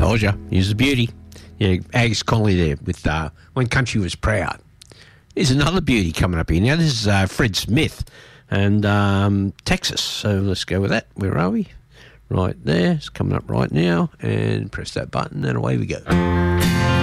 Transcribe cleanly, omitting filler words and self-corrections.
Told you, he's a beauty. Yeah, Angus Connolly there with When Country Was Proud. Here's another beauty coming up here. Now, this is Fred Smith and Texas. So let's go with that. Where are we? Right there. It's coming up right now. And press that button and away we go.